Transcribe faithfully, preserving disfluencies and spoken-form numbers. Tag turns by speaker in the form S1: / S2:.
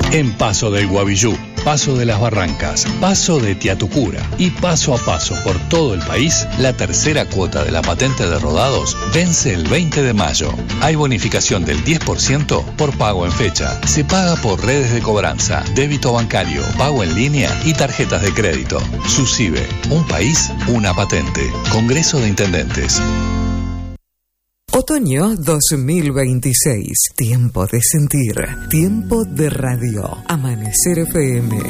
S1: En Paso del Guavillú, Paso de las Barrancas, Paso de Tiatucura y paso a paso por todo el país, la tercera cuota de la patente de rodados vence el veinte de mayo. Hay bonificación del diez por ciento por pago en fecha. Se paga por redes de cobranza, débito bancario, pago en línea y tarjetas de crédito. SUSIBE, un país, una patente. Congreso de Intendentes.
S2: Otoño dos mil veintiséis. Tiempo de sentir. Tiempo de radio. Amanecer F M.